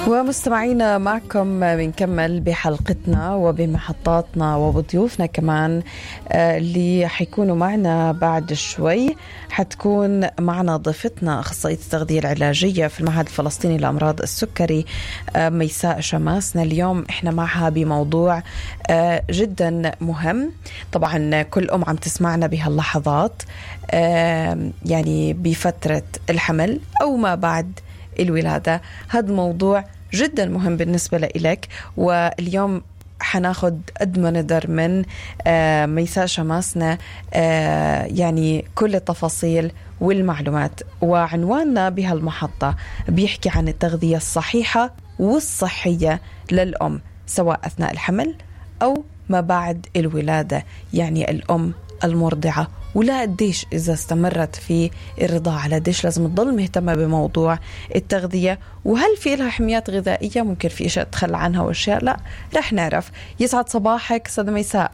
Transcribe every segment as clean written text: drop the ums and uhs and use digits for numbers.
ومستمعينا معكم بنكمل بحلقتنا وبمحطاتنا وبضيوفنا كمان اللي حيكونوا معنا بعد شوي. حتكون معنا ضيفتنا أخصائية التغذية العلاجية في المعهد الفلسطيني لأمراض السكري ميساء شماسنا. اليوم إحنا معها بموضوع جدا مهم. طبعا كل عم تسمعنا بهاللحظات يعني بفترة الحمل أو ما بعد الولادة. هذا الموضوع جدا مهم بالنسبة لإلك، واليوم حناخد قد ما نقدر من ميساء شماسنا يعني كل التفاصيل والمعلومات. وعنواننا بهالمحطة بيحكي عن التغذية الصحيحة والصحية للأم سواء أثناء الحمل أو ما بعد الولادة، يعني الأم المرضعة. ولا قديش إذا استمرت في الرضاعة قديش لازم تضل مهتمة بموضوع التغذية، وهل في لها حميات غذائية ممكن في إشياء تخلى عنها وأشياء لا. رح نعرف. يسعد صباحك سيدة ميساء.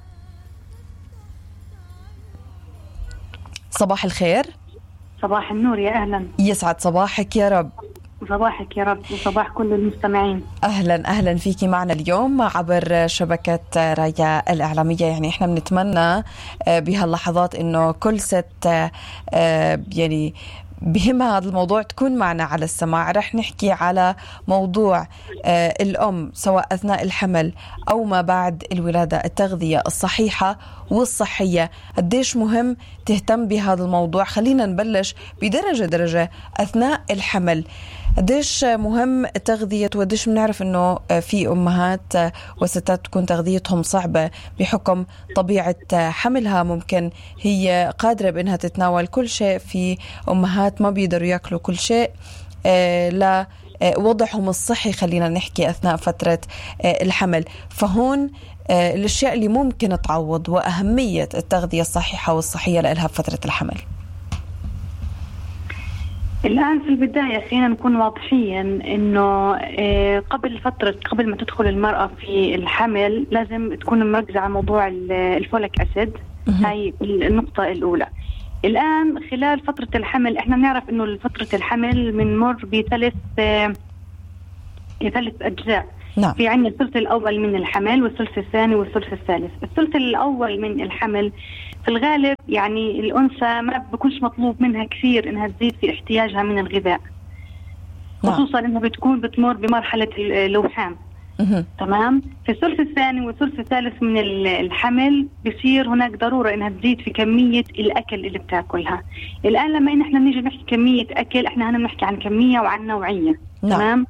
صباح الخير. صباح النور، يا أهلا. يسعد صباحك يا رب. صباحك يا رب وصباح كل المستمعين. أهلا فيكي معنا اليوم عبر شبكة رايا الإعلامية. يعني إحنا بنتمنى بهاللحظات إنه كل ست يعني بهمها هذا الموضوع تكون معنا على السماع. رح نحكي على موضوع الأم سواء أثناء الحمل أو ما بعد الولادة، التغذية الصحيحة والصحية. قديش مهم تهتم بهذا الموضوع. خلينا نبلش بدرجة أثناء الحمل. قديش مهم تغذية، وقديش بنعرف إنه في أمهات وستات تكون تغذيتهم صعبة بحكم طبيعة حملها. ممكن هي قادرة بأنها تتناول كل شيء، في أمهات ما بيقدروا يأكلوا كل شيء لا وضعهم الصحي خلينا نحكي أثناء فترة الحمل. فهون الأشياء اللي ممكن تعوض وأهمية التغذية الصحيحة والصحية لها فترة الحمل. الآن في البداية خلينا نكون واضحين إنه قبل ما تدخل المرأة في الحمل لازم تكون مركزة على موضوع الفوليك أسيد. هاي النقطة الأولى. الآن خلال فترة الحمل إحنا بنعرف إنه فترة الحمل بنمر بثلاث أجزاء. نعم. في عندنا الثلث الأول من الحمل والثلث الثاني والثلث الثالث. الثلث الأول من الحمل في الغالب يعني الأنثى ما بيكونش مطلوب منها كثير إنها تزيد في احتياجها من الغذاء. نعم. خصوصا إنها بتكون بتمر بمرحلة اللوحام. تمام. في الثلث الثاني والثلث الثالث من الحمل بيصير هناك ضرورة إنها تزيد في كمية الأكل اللي بتاكلها. الآن لما إحنا نيجي نحكي كمية أكل، إحنا هنا بنحكي عن كمية وعن نوعية. نعم. تمام.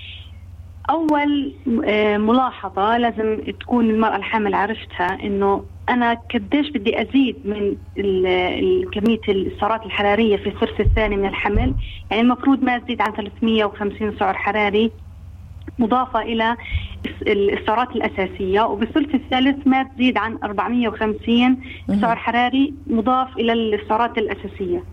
أول ملاحظة لازم تكون المرأة الحامل عرفتها إنه أنا قديش بدي أزيد من كمية السعرات الحرارية في الثلث الثاني من الحمل. يعني المفروض ما تزيد عن 350 سعر حراري مضافة إلى السعرات الأساسية، وبالثلث الثالث ما تزيد عن 450 سعر حراري مضاف إلى السعرات الأساسية.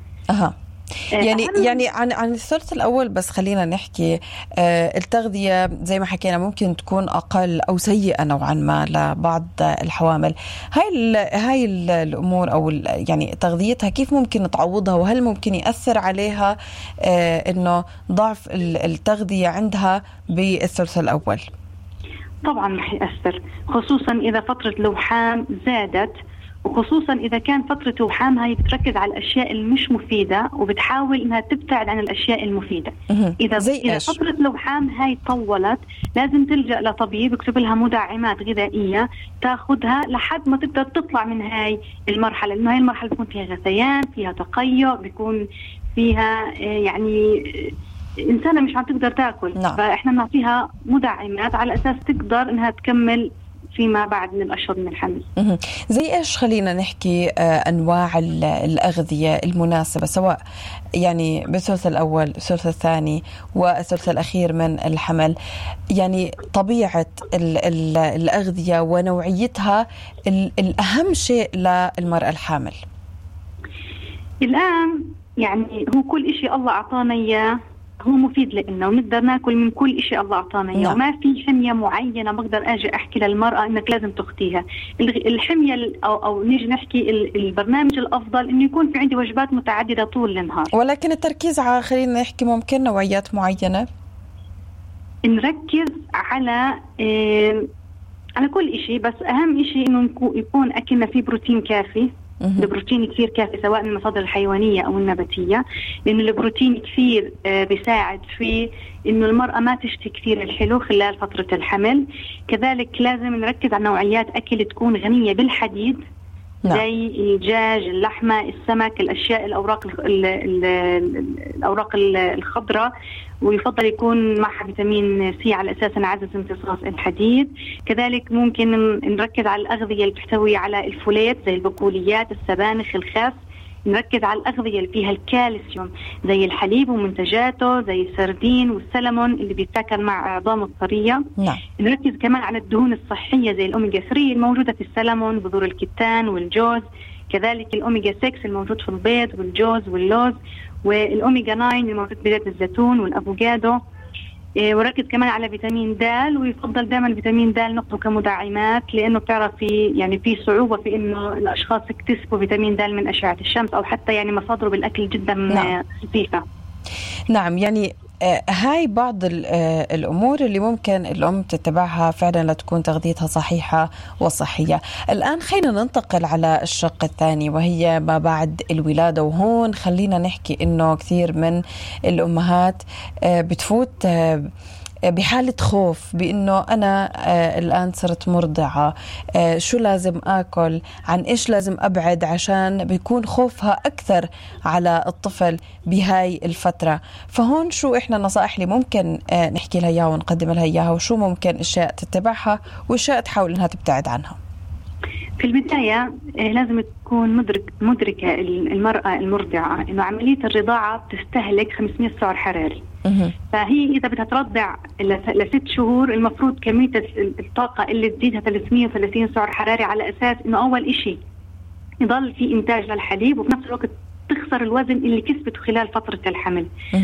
يعني عن الثلث الأول بس خلينا نحكي التغذية زي ما حكينا ممكن تكون أقل أو سيئة نوعا ما لبعض الحوامل. هاي الأمور أو يعني تغذيتها كيف ممكن تعوضها، وهل ممكن يأثر عليها إنه ضعف التغذية عندها بالثلث الأول؟ طبعا رح يأثر، خصوصا إذا فترة اللوحام زادت، وخصوصا إذا كان فترة لوحام هاي بتركز على الأشياء المش مفيدة وبتحاول إنها تبتعد عن الأشياء المفيدة. إذا فترة لوحام هاي طولت لازم تلجأ لطبيب يكتب لها مدعمات غذائية تاخدها لحد ما تقدر تطلع من هاي المرحلة، لأنه هاي المرحلة بيكون فيها غثيان، فيها تقيؤ، بيكون فيها يعني إنسانة مش عم تقدر تاكل. نعم. فإحنا نعطيها مدعمات على أساس تقدر إنها تكمل فيما بعد من الأشهر من الحمل. زي إيش خلينا نحكي أنواع الأغذية المناسبة سواء يعني بالثلث الأول الثلث الثاني والثلث الأخير من الحمل، يعني طبيعة الأغذية ونوعيتها الأهم شيء للمرأة الحامل. الآن يعني هو كل إشي الله أعطانا إياه هو مفيد لنا ونقدر ناكل من كل إشي الله أعطانا إياه. وما في حمية معينة بقدر أجي أحكي للمرأة إنك لازم تخطيها. الحمية أو نيجي نحكي البرنامج الأفضل إنه يكون في عندي وجبات متعددة طول النهار، ولكن التركيز على خلينا نحكي ممكن نوعيات معينة. نركز على كل إشي، بس أهم إشي إنه يكون أكلنا فيه بروتين كافي. البروتين كثير كافي سواء من المصادر الحيوانية أو النباتية، لأنه البروتين كثير بيساعد في إنه المرأة ما تشتي كثير الحلو خلال فترة الحمل. كذلك لازم نركز على نوعيات أكل تكون غنية بالحديد، زي الدجاج، اللحمة، السمك، الأشياء الأوراق الخضراء، ويفضل يكون معها فيتامين سي على أساس نعزز امتصاص الحديد. كذلك ممكن نركز على الأغذية اللي تحتوي على الفوليت زي البقوليات، السبانخ، الخس. نركز على الأغذية اللي فيها الكالسيوم زي الحليب ومنتجاته زي السردين والسلمون اللي بيتاكل مع عظام الطرية. نركز كمان على الدهون الصحية زي الأوميجا 3 الموجودة في السلمون، بذور الكتان والجوز. كذلك الأوميجا 6 الموجود في البيض والجوز واللوز، والأوميجا 9 الموجود بزيت الزيتون والأفوكادو. وركز كمان على فيتامين د، ويفضل دائما فيتامين د نقطه كمدعمات، لانه بتعرف في صعوبه في انه الاشخاص يكتسبوا فيتامين د من اشعه الشمس، او حتى مصادره بالاكل جدا خفيفه. نعم، هاي بعض الأمور اللي ممكن الأم تتبعها فعلا لتكون تغذيتها صحيحة وصحية. الآن خلينا ننتقل على الشق الثاني وهي ما بعد الولادة. وهون خلينا نحكي إنه كثير من الأمهات بتفوت بحالة خوف بأنه أنا الآن صرت مرضعة، شو لازم أكل، عن إيش لازم أبعد، عشان بيكون خوفها أكثر على الطفل بهاي الفترة. فهون شو إحنا النصائح اللي ممكن نحكي لها إياها ونقدم لها إياها، وشو ممكن أشياء تتبعها وأشياء تحاول إنها تبتعد عنها؟ في البداية لازم تكون مدركة المرأة المرضعة إنه عملية الرضاعة بتستهلك 500 سعر حراري. فهي إذا بدها ترضع ل6 شهور المفروض كمية الطاقة اللي تزيدها 330 سعر حراري، على أساس إنه أول إشي يضل في إنتاج للحليب، وفي نفس الوقت تخسر الوزن اللي كسبته خلال فترة الحمل.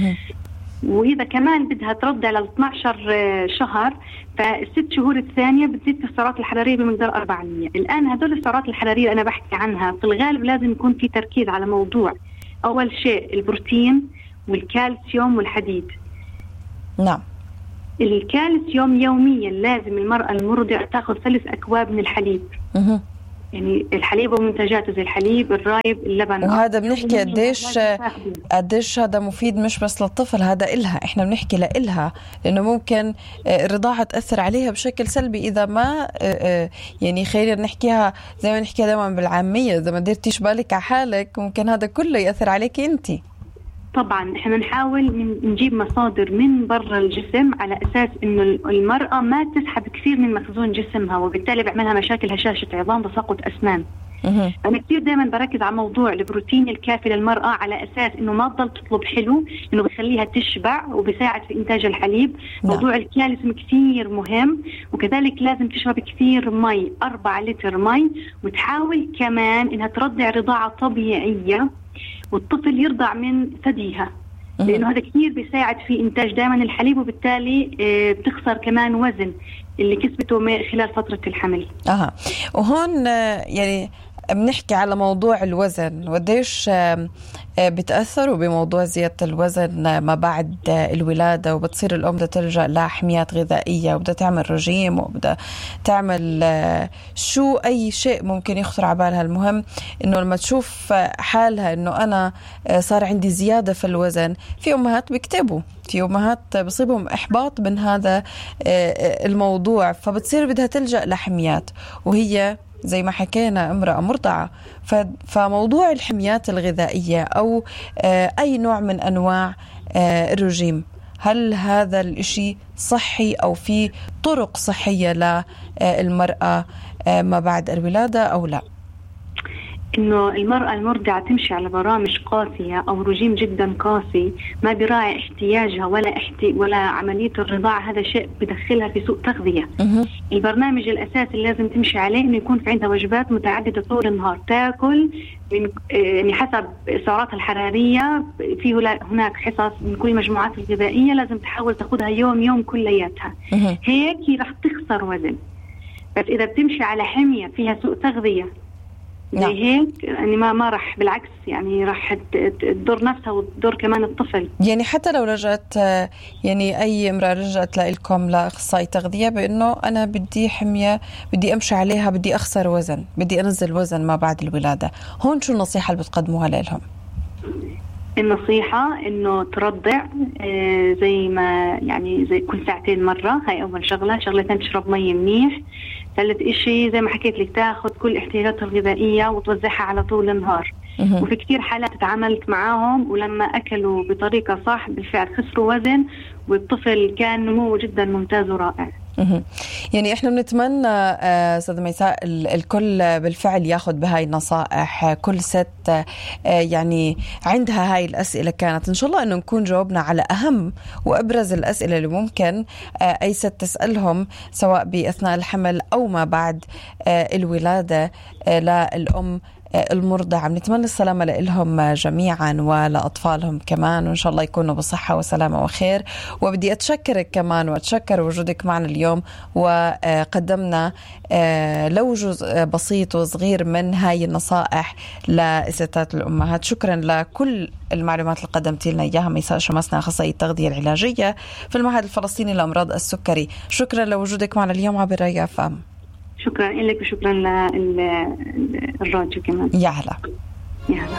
وإذا كمان بدها ترضع ل 12 شهر، فال6 شهور الثانية بتزيد في السعرات الحرارية بمقدار 400. الآن هدول السعرات الحرارية اللي أنا بحكي عنها في الغالب لازم يكون في تركيز على موضوع أول شيء البروتين والكالسيوم والحديد. نعم. الكالسيوم يوميا لازم المرأة المرضعة تأخذ 3 أكواب من الحليب. يعني الحليب ومنتجاته زي الحليب، الرايب، اللبن. وهذا بنحكي قديش هذا مفيد مش بس للطفل، هذا إلها، إحنا بنحكي لإلها، لأنه ممكن الرضاعة تأثر عليها بشكل سلبي إذا ما خلينا نحكيها زي ما نحكيها دائما بالعامية، إذا ما ديرتيش بالك على حالك ممكن هذا كله يأثر عليك أنتي. طبعا احنا نحاول نجيب مصادر من برا الجسم على اساس انه المرأة ما تسحب كثير من مخزون جسمها، وبالتالي بيعملها مشاكل هشاشة عظام، تساقط اسنان. انا كثير دائما بركز على موضوع البروتين الكافي للمرأة، على اساس انه ما تضل تطلب حلو، انه بيخليها تشبع وبيساعد في انتاج الحليب. موضوع الكالسيوم كثير مهم، وكذلك لازم تشرب كثير مي، 4 لتر مي، وتحاول كمان انها ترضع رضاعة طبيعية والطفل يرضع من ثديها، لأنه هذا كثير بيساعد في إنتاج دائما الحليب، وبالتالي بتخسر كمان وزن اللي كسبته خلال فترة الحمل. وهون بنحكي على موضوع الوزن، وديش بتأثروا بموضوع زيادة الوزن ما بعد الولادة، وبتصير الأم بدها تلجأ لحميات غذائية، وبدها تعمل رجيم، وبدها تعمل أي شيء ممكن يخطر على بالها. المهم إنه لما تشوف حالها إنه أنا صار عندي زيادة في الوزن، في أمهات بيكتبوا، في أمهات بصيبهم إحباط من هذا الموضوع، فبتصير بدها تلجأ لحميات، وهي زي ما حكينا امرأة مرضعة. فموضوع الحميات الغذائية أو أي نوع من أنواع الرجيم، هل هذا الإشي صحي أو في طرق صحية للمرأة ما بعد الولادة أو لا؟ إنه المرأة المرضعة تمشي على برامج قاسية أو رجيم جدا قاسي ما بيراعي احتياجها ولا عملية الرضاعة، هذا شيء بدخلها في سوء تغذية. البرنامج الأساسي اللي لازم تمشي عليه إنه يكون في عندها وجبات متعددة طول النهار، تأكل من حسب سعراتها الحرارية، فيه هناك حصص من كل المجموعات الغذائية لازم تحاول تأخذها يوم كلياتها، هيك رح تخسر وزن. بس إذا بتمشي على حمية فيها سوء تغذية هيك يعني ما راح، بالعكس يعني راح تضر نفسها وتضر كمان الطفل. يعني حتى لو رجعت يعني أي امرأة رجعت لكم لأخصائي تغذية بأنه أنا بدي حمية، بدي أمشي عليها، بدي أخسر وزن، بدي أنزل وزن ما بعد الولادة، هون شو النصيحة اللي بتقدموها لهم؟ النصيحة إنه ترضع زي ما يعني زي كل ساعتين مرة، هاي أول شغلة. شغلتين، تشرب مي منيح. ثالث إشي زي ما حكيت لك تاخد كل احتياجاتها الغذائية وتوزعها على طول النهار. وفي كتير حالات تعاملت معاهم ولما أكلوا بطريقة صح بالفعل خسروا وزن والطفل كان نموه جدا ممتاز ورائع. يعني احنا بنتمنى استاذة ميساء الكل بالفعل ياخذ بهاي النصائح. كل ست يعني عندها هاي الأسئلة كانت، ان شاء الله انه نكون جاوبنا على اهم وابرز الأسئلة اللي ممكن اي ست تسألهم سواء باثناء الحمل او ما بعد الولادة للأم المرضعة. بنتمنى السلامة لهم جميعا ولأطفالهم كمان، وإن شاء الله يكونوا بصحة وسلامة وخير. وبدي أتشكرك كمان وأتشكر وجودك معنا اليوم، وقدمنا لو جزء بسيط وصغير من هاي النصائح لستات الأمهات. شكرا لكل المعلومات اللي قدمتي لنا إياها ميساء شمسنا، أخصائية التغذية العلاجية في المعهد الفلسطيني لأمراض السكري. شكرا لوجودك معنا اليوم عبر رؤيا FM. شكرا لك وشكرا للراديو كمان. يا هلا.